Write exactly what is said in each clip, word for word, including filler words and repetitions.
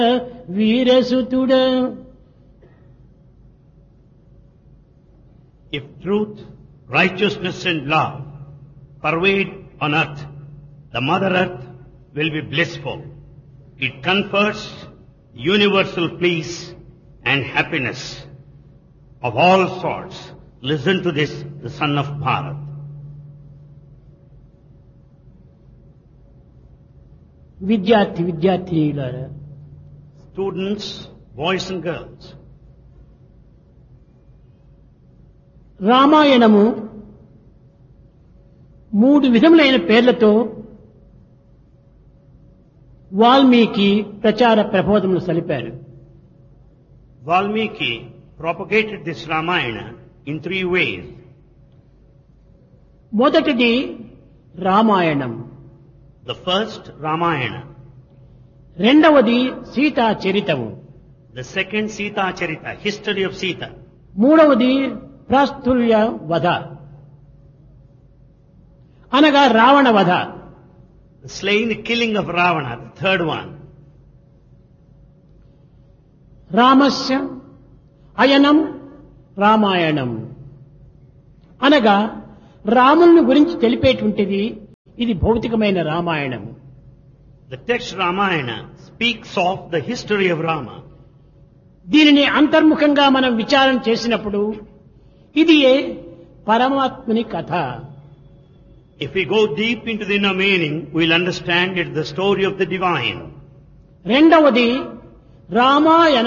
వీరసుతుడ. If truth, righteousness and love pervade on earth, the Mother Earth will be blissful. It confers universal peace and happiness of all sorts. Listen to this, the son of Bharat. విద్యార్థి విద్యార్థినిలారా, Students, boys and girls, రామాయణము మూడు విధములైన పేర్లతో వాల్మీకి ప్రచార ప్రబోధములు సలిపారు. Valmiki propagated this Ramayana in three ways. మొదటిది Ramayanam, The first, Ramayana. రెండవది సీతా చరితము, The second, Sita Charita, history of Sita. మూడవది ప్రాస్తుల్య వధ అనగా రావణ వధ. The slaying, the killing of Ravana, the third one. రామస్య అయనం Ramayanam అనగా రాముని గురించి తెలిపేటువంటిది ఇది భౌతికమైన Ramayanam. The text Ramayana speaks of the history of Rama. దీనిని అంతర్ముఖంగా మనం విచారణ చేసినప్పుడు ఇది పరమాత్ముని కథ. If we go deep into the inner meaning, we'll understand it, the story of the divine. రెండవది రామాయణ,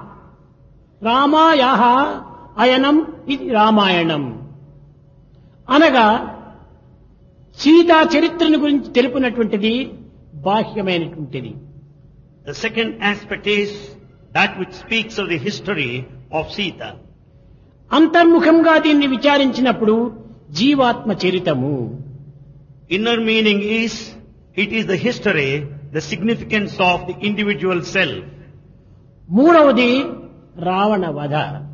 రామాయ అయనం ఇది రామాయణం అనగా సీతా చరిత్రను గురించి తెలుపునటువంటిది బాహ్యమైనటువంటిది. The second aspect is that which speaks of the history of Sita. అంతర్ముఖంగా దీన్ని విచారించినప్పుడు జీవాత్మ చరితము. Inner meaning is, it is the history, the significance of the individual self. మూడవది రావణ వధ,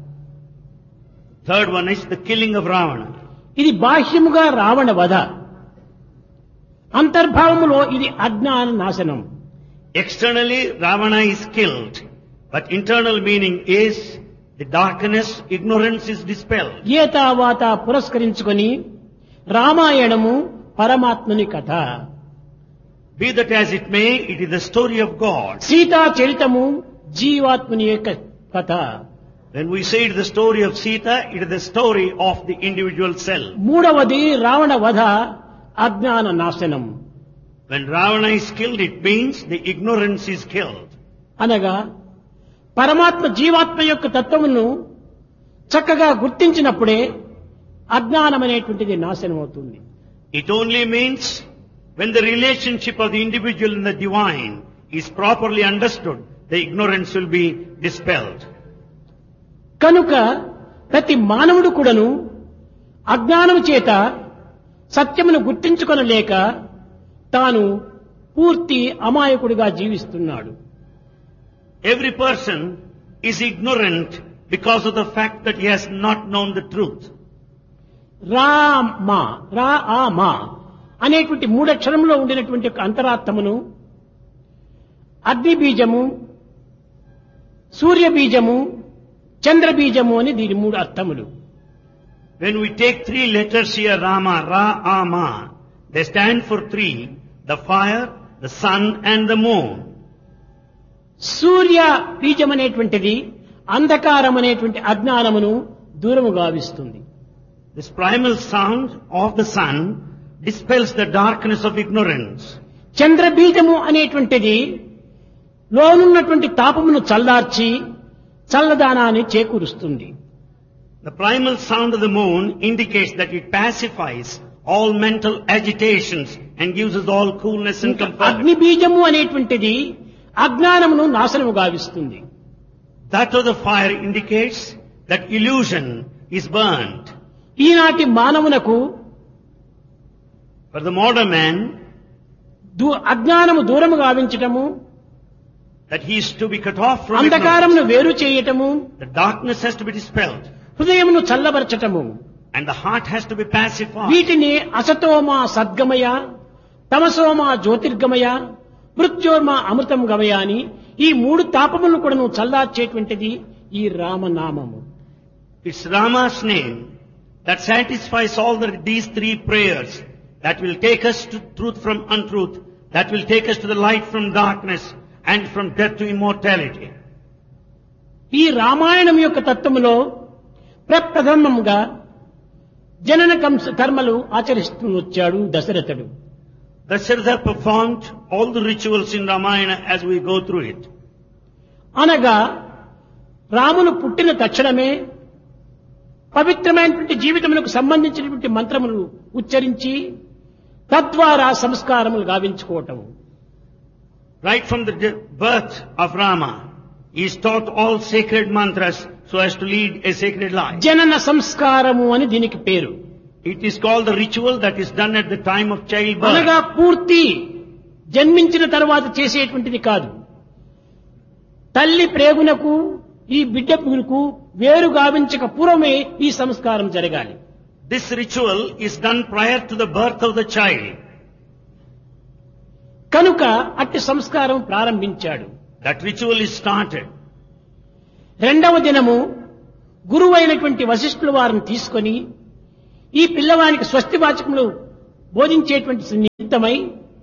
Third one is the killing of Ravana. ఇది బాహ్యముగా రావణ వధ, అంతర్భావములో ఇది అజ్ఞాన నాశనం. Externally, Ravana is killed, but internal meaning is the darkness, ignorance is dispelled. ఏతావాత పురస్కరించుకొని రామాయణము పరమాత్ముని కథ, Be that as it may, it is the story of God. Sita చరితము జీవాత్ముని యొక్క కథ. When we say it is the story of Sita, it is the story of the individual self. మూడవది రావణ వధ అజ్ఞాన నాశనం When Ravana is killed, it means the ignorance is killed. అనగా పరమాత్మ జీవాత్మ యొక్క తత్వమును చక్కగా గుర్తించినప్పుడే అజ్ఞానం అనేటువంటిది నాశనం అవుతుంది. It only means when the relationship of the individual and the divine is properly understood, the ignorance will be dispelled. కనుక ప్రతి మానవుడు కూడాను అజ్ఞానము చేత సత్యమును గుర్తించుకొనలేక తాను పూర్తి అమాయకుడిగా జీవిస్తున్నాడు. Every person is ignorant because of the fact that he has not known the truth. Rama రా ఆ మా అనేటువంటి మూడక్షరంలో ఉండినటువంటి ఒక అంతరార్థమును అగ్ని బీజము, సూర్య బీజము, చంద్ర బీజము అని దీని మూడు అర్థములు. When we take three letters here, Rama, Ra, Ama, they stand for three, the fire, the sun and the moon. సూర్య బీజం అనేటువంటిది అంధకారం అనేటువంటి అజ్ఞానమును దూరము గావిస్తుంది. This primal sound of the sun dispels the darkness of ignorance. చంద్ర బీజము అనేటువంటిది లోనున్నటువంటి తాపమును చల్లార్చి చల్లదానాన్ని చేకూరుస్తుంది. The primal sound of the moon indicates that it pacifies all mental agitations and gives us all coolness and comfort. అగ్ని బీజము అనేటువంటిది అజ్ఞానమును నాశనము గావిస్తుంది. That of the fire indicates that illusion is burnt. ఈనాటి మానవునకు For the modern man, దూ- అజ్ఞానము దూరము గావించటము, that he is to be cut off from ignorance. అంధకారమును వేరు చేయటము, The darkness has to be dispelled హృదయమును చల్లబరచటము, and the heart has to be pacified. వీటిని అసతోమా సద్గమయ, తమసోమా జ్యోతిర్గమయ, మృత్యోర్మా అమృతం గమయ అని ఈ మూడు తాపములను కూడా నువ్వు చల్లార్చేటువంటిది ఈ రామనామము. It's Rama's name that satisfies all the, these three prayers, that will take us to truth from untruth, that will take us to the light from darkness, and from death to immortality. ఈ రామాయణం యొక్క తత్వములో ప్రప్రథమంగా జనన కంస- కర్మలు ఆచరిస్తూ వచ్చాడు దశరథుడు. Dasharatha performed all the rituals in Ramayana as we go through it. అనగా రాములు పుట్టిన తక్షణమే పవిత్రమైనటువంటి జీవితములకు సంబంధించినటువంటి మంత్రములు ఉచ్చరించి తద్వారా సంస్కారములు గావించుకోవటం. Right from the de- birth of Rama, he is taught all sacred mantras so as to lead a sacred life. జనన సంస్కారము అని దీనికి పేరు. It is called the ritual that is done at the time of childbirth. అనగా పూర్తి జన్మించిన తర్వాత చేసేటువంటిది కాదు. తల్లి ప్రేగునకు ఈ బిడ్డకు వేరు గావించక పూర్వమే ఈ సంస్కారం జరగాలి. This ritual is done prior to the birth of the child. కనుక అట్టి సంస్కారం ప్రారంభించాడు. That ritual is started. రెండవ దినము గురువైనటువంటి వశిష్ఠుల వారిని తీసుకొని ఈ పిల్లవానికి స్వస్తి వాచకములు బోధించేటువంటి నిమిత్తమై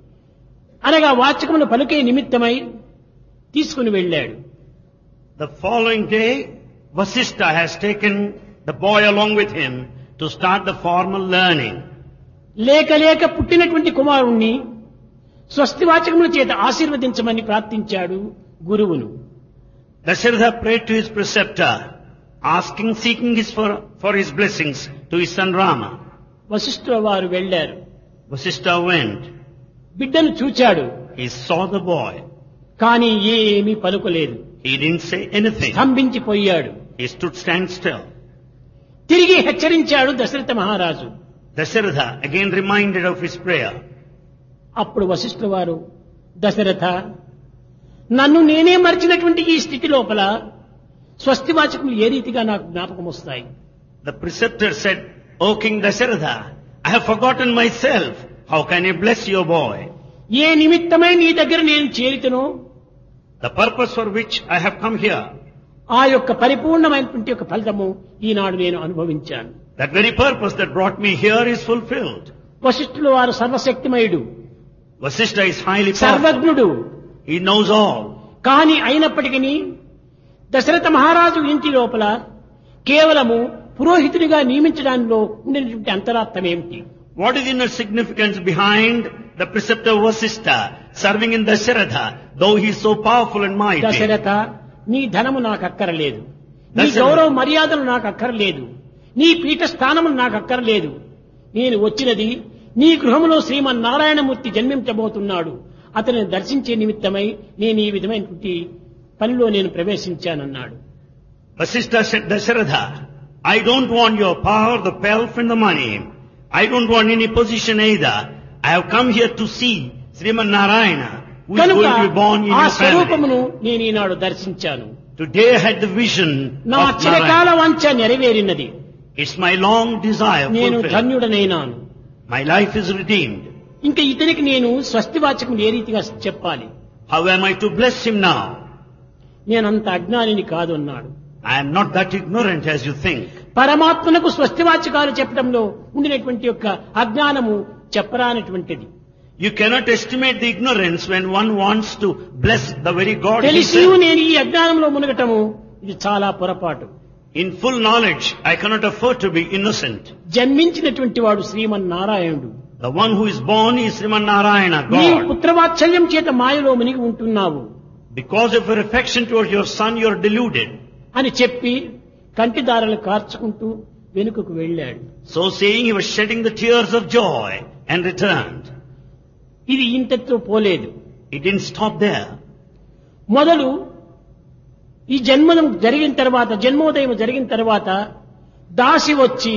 అనగా వాచకములు పలుకే నిమిత్తమై తీసుకుని వెళ్ళాడు. The following day, Vasishtha has taken the boy along with him to start the formal learning. లేక లేక పుట్టినటువంటి కుమారుణ్ణి స్వస్తి వాచకముల చేత ఆశీర్వదించమని ప్రార్థించాడు గురువును. Dasharatha prayed to his preceptor, asking, seeking his for, for his blessings to his son Rama. వశిష్ఠుల వారు వెళ్ళారు. Vasishtha went. బిడ్డను చూచాడు. He saw the boy. కానీ ఏమీ పలుకలేదు. He didn't say anything. స్తంభించిపోయాడు. He stood stand still. తిరిగి హెచ్చరించాడు దశరథ మహారాజు. Dasharatha again reminded of his prayer. అప్పుడు వశిష్ఠుల వారు, దశరథ, నన్ను నేనే మరిచినటువంటి ఈ స్థితి లోపల స్వస్తి వాచకములు ఏ రీతిగా నాకు జ్ఞాపకం వస్తాయి? The preceptor said, O King Dasharatha, I have forgotten myself. How can I bless your boy? ఏ నిమిత్తమై నీ దగ్గర నేను చేరితనో The purpose for which I have come here, ఆ యొక్క పరిపూర్ణమైనటువంటి యొక్క ఫలితము ఈనాడు నేను అనుభవించాను. that very purpose that brought me here is fulfilled. వశిష్ఠుల వారు సర్వశక్తిమయుడు, Vasishtha is highly powerful. సర్వజ్ఞుడు. He knows all. కానీ అయినప్పటికీ దశరథ మహారాజు ఇంటి లోపల కేవలము పురోహితుడిగా నియమించడంలో ఉండేటువంటి అంతరార్థం ఏమిటి? What is the inner significance behind the preceptor Vasishtha serving in Dasharatha, though he is so powerful and mighty? Dasharatha, నీ ధనము నాకు అక్కరలేదు, నీ దశరథ. గౌరవ మర్యాదలు నాకు అక్కర్లేదు, నీ పీఠ స్థానములు నాకు అక్కర్లేదు. నేను వచ్చినది నీ గృహములో శ్రీమన్నారాయణమూర్తి జన్మించబోతున్నాడు, అతనిని దర్శించే నిమిత్తమై నేను ఈ విధమైనటువంటి పనిలో నేను ప్రవేశించానన్నాడు. Vasishtha said, Dasharatha, I don't want your power, the pelf and the money. I don't want any position either. I have come here to see Sriman Narayana, who is కనుక going to be born in ఆ your family. స్వరూపమును నేను ఈనాడు దర్శించాను. Today I had the vision నా of చిరకాల Narayana. వాంఛ నెరవేరినది. It's my long desire నేను fulfilled. ధన్యుడనైనాను. My life is redeemed. ఇంకా ఇతనికి నేను స్వస్తి వాచకం ఏ రీతిగా చెప్పాలి? How am I to bless him now? నేనంత అజ్ఞానిని కాదు అన్నాడు. I am not that ignorant as you think. పరమాత్మనకు స్వస్తి వాచకాలు చెప్పడంలో ఉండినటువంటి యొక్క అజ్ఞానము చెప్పరానటువంటిది. You cannot estimate the ignorance when one wants to bless the very God తెలిసి himself. నేను ఈ అజ్ఞానంలో మునగటము ఇది చాలా పొరపాటు. In full knowledge, I cannot afford to be innocent. జన్మించినటువంటి వాడు శ్రీమన్నారాయణుడు. The one who is born is Sriman Narayana, నీవు God. పుత్రవాత్సల్యం చేత మాయలో మునిగి ఉంటున్నావు Because of your affection towards your son, you are deluded. అని చెప్పి కంటిదారలు కార్చుకుంటూ వెనుకకు వెళ్ళాడు. So saying, he was shedding the tears of joy and returned. ఇది ఇంతతో పోలేదు. He didn't stop there. మొదలు ఈ జన్మం జరిగిన తర్వాత, జన్మోదయం జరిగిన తర్వాత దాసి వచ్చి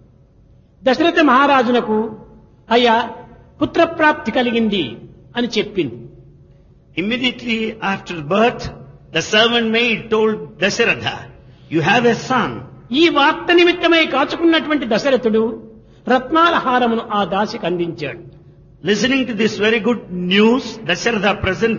దశరథ మహారాజునకు అయ్యా పుత్రప్రాప్తి కలిగింది అని చెప్పింది. Immediately after birth, the servant maid told Dasharatha, you have a son. ఈ వార్త నిమిత్తమై కాచుకున్నటువంటి దశరథుడు రత్నాల హారమును ఆ దాసికి అందించాడు. Listening to this very good news, Dasharatha presented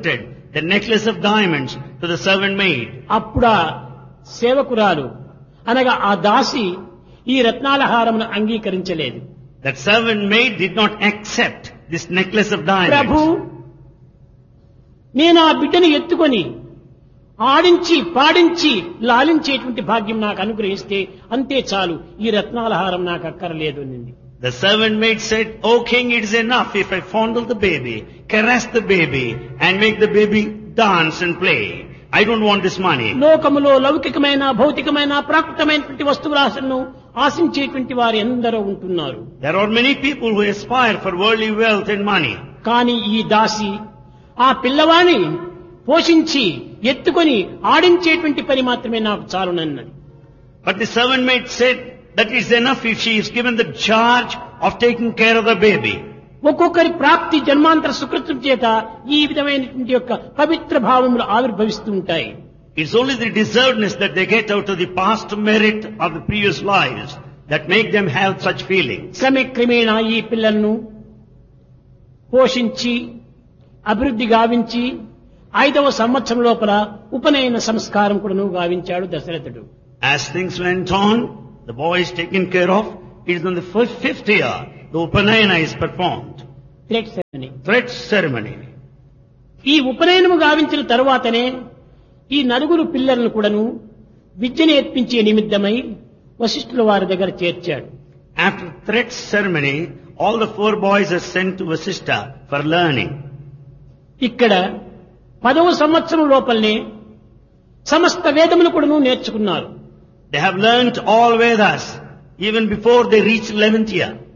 the necklace of diamonds to the servant maid. అప్పుడా సేవకురాలు అనగా ఆ దాసి ఈ రత్నాల హారమును అంగీకరించలేదు. That servant maid did not accept this necklace of Prabhu, diamonds. నేను ఆ బిడ్డను ఎత్తుకొని ఆడించి పాడించి లాలించేటువంటి భాగ్యం నాకు అనుగ్రహిస్తే అంతే చాలు, ఈ రత్నాల హారం నాకు అక్కర్లేదు అనింది. The servant maid said, "O king, it is enough if I fondle the baby, caress the baby, and make the baby dance and play. I don't want this money." లోకములో లౌకికమైన భౌతికమైన ప్రాకృతమైనటువంటి వస్తువులను ఆశించేటువంటి వారు ఎందరో ఉంటున్నారు. There are many people who aspire for worldly wealth and money. కానీ ఈ దాసి ఆ పిల్లవాణి పోషించి ఎత్తుకొని ఆడించేటువంటి పని మాత్రమే నాకు చాలునన్నది. But the servant maid said that it's enough if she is given the charge of taking care of the baby. ఒక్కొక్కరి ప్రాప్తి జన్మాంతర సుకృతం చేత ఈ విధమైనటువంటి యొక్క పవిత్ర భావములు ఆవిర్భవిస్తూ ఉంటాయి. It's only the deservedness that they get out of the past merit of the previous lives that make them have such feelings. క్రమేణా ఈ పిల్లలను పోషించి అభివృద్ధి గావించి ఐదవ సంవత్సరం లోపల ఉపనయన సంస్కారం కూడాను గావించాడు దశరథుడు. As things went on, the boy is taken care of. It is on the first fifth year the Upanayana is performed. Threat ceremony. Threat ceremony. ఈ ఉపనయనము గావించిన తరువాతనే ఈ నలుగురు పిల్లలను కూడాను విద్య నేర్పించే నిమిత్తమై వశిష్ఠుల వారి దగ్గర చేర్చాడు. After threat ceremony, all the four boys are sent to Vasishtha for learning. ఇక్కడ పదవ సంవత్సరం లోపలనే సమస్త వేదములు కూడాను నేర్చుకున్నారు. They have learnt all Vedas even before they reach eleventh year.